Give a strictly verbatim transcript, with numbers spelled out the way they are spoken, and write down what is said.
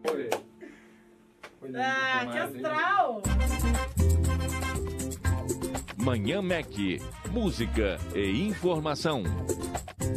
Por ele. Ah, que astral! Manhã Mac, música e informação.